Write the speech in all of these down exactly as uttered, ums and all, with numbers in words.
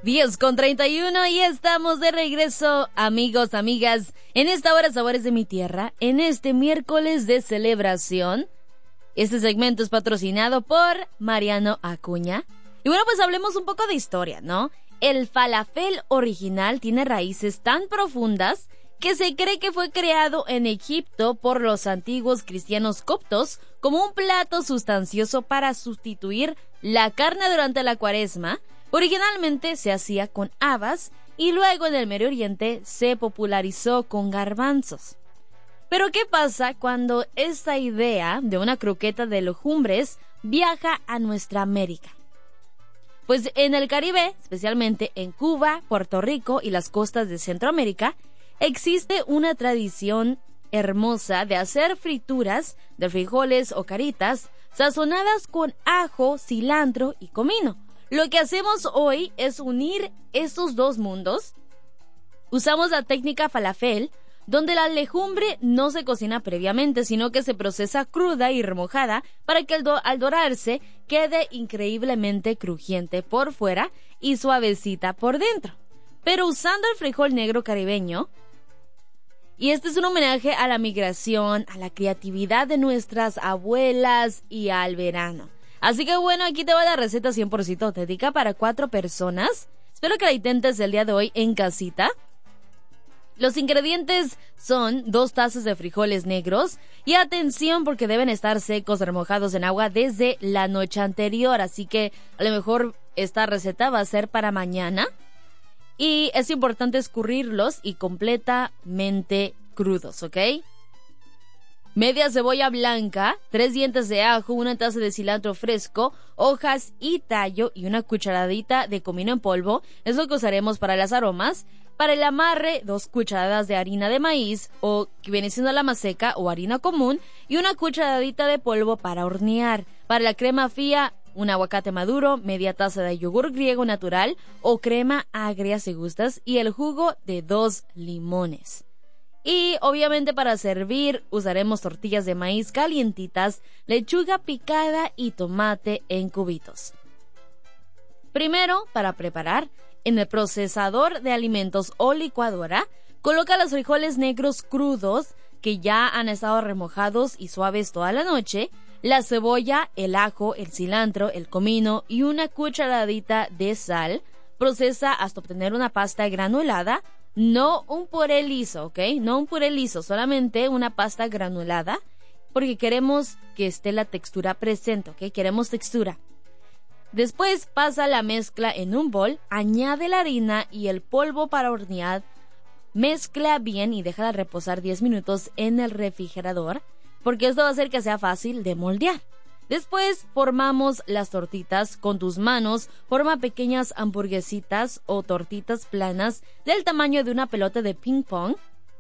diez con treinta y uno y estamos de regreso, amigos, amigas, en esta hora Sabores de mi Tierra, en este miércoles de celebración. Este segmento es patrocinado por Mariano Acuña. Y bueno, pues hablemos un poco de historia, ¿no? El falafel original tiene raíces tan profundas que se cree que fue creado en Egipto por los antiguos cristianos coptos como un plato sustancioso para sustituir la carne durante la cuaresma. Originalmente se hacía con habas y luego en el Medio Oriente se popularizó con garbanzos. Pero ¿qué pasa cuando esta idea de una croqueta de legumbres viaja a nuestra América? Pues en el Caribe, especialmente en Cuba, Puerto Rico y las costas de Centroamérica, existe una tradición hermosa de hacer frituras de frijoles o caritas sazonadas con ajo, cilantro y comino. Lo que hacemos hoy es unir estos dos mundos. Usamos la técnica falafel, donde la legumbre no se cocina previamente, sino que se procesa cruda y remojada para que al, do- al dorarse quede increíblemente crujiente por fuera y suavecita por dentro. Pero usando el frijol negro caribeño, y este es un homenaje a la migración, a la creatividad de nuestras abuelas y al verano. Así que bueno, aquí te va la receta cien por ciento auténtica para cuatro personas. Espero que la intentes el día de hoy en casita. Los ingredientes son dos tazas de frijoles negros y atención porque deben estar secos, remojados en agua desde la noche anterior. Así que a lo mejor esta receta va a ser para mañana. Y es importante escurrirlos y completamente crudos, ¿ok? Media cebolla blanca, tres dientes de ajo, una taza de cilantro fresco, hojas y tallo y una cucharadita de comino en polvo. Es lo que usaremos para las aromas. Para el amarre, dos cucharadas de harina de maíz o que viene siendo la maseca o harina común y una cucharadita de polvo para hornear. Para la crema fría, un aguacate maduro, media taza de yogur griego natural o crema agria si gustas y el jugo de dos limones. Y obviamente para servir usaremos tortillas de maíz calientitas, lechuga picada y tomate en cubitos. Primero, para preparar, en el procesador de alimentos o licuadora, coloca los frijoles negros crudos que ya han estado remojados y suaves toda la noche, la cebolla, el ajo, el cilantro, el comino y una cucharadita de sal. Procesa hasta obtener una pasta granulada. No un puré liso, ¿ok? No un puré liso, solamente una pasta granulada, porque queremos que esté la textura presente, ¿ok? Queremos textura. Después pasa la mezcla en un bol, añade la harina y el polvo para hornear, mezcla bien y déjala reposar diez minutos en el refrigerador, porque esto va a hacer que sea fácil de moldear. Después formamos las tortitas con tus manos, forma pequeñas hamburguesitas o tortitas planas del tamaño de una pelota de ping pong.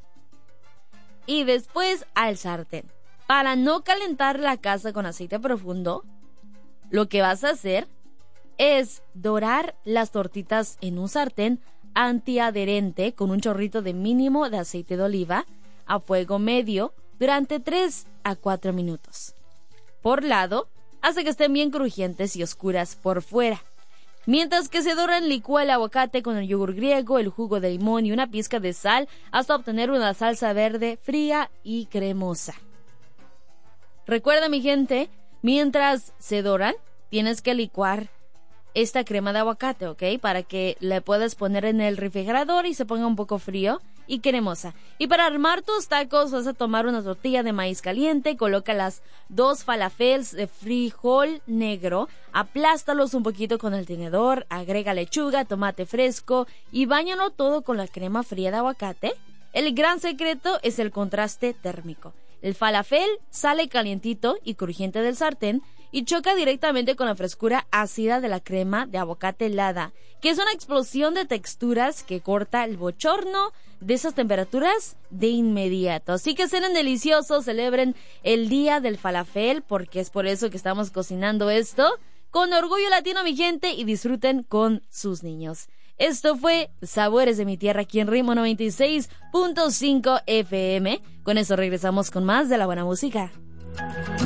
Y después al sartén. Para no calentar la casa con aceite profundo, lo que vas a hacer es dorar las tortitas en un sartén antiadherente con un chorrito de mínimo de aceite de oliva a fuego medio durante tres a cuatro minutos. Por lado, hace que estén bien crujientes y oscuras por fuera. Mientras que se doran, licúa el aguacate con el yogur griego, el jugo de limón y una pizca de sal hasta obtener una salsa verde fría y cremosa. Recuerda, mi gente, mientras se doran, tienes que licuar esta crema de aguacate, ¿ok? Para que la puedas poner en el refrigerador y se ponga un poco frío y cremosa. Y para armar tus tacos vas a tomar una tortilla de maíz caliente, coloca las dos falafels de frijol negro, aplástalos un poquito con el tenedor, agrega lechuga, tomate fresco y báñalo todo con la crema fría de aguacate. El gran secreto es el contraste térmico. El falafel sale calientito y crujiente del sartén y choca directamente con la frescura ácida de la crema de aguacate helada, que es una explosión de texturas que corta el bochorno de esas temperaturas de inmediato. Así que cenen deliciosos, celebren el día del falafel, porque es por eso que estamos cocinando esto con orgullo latino, mi gente, y disfruten con sus niños. Esto fue Sabores de mi Tierra aquí en Ritmo noventa y seis punto cinco F M. Con eso regresamos con más de la buena música.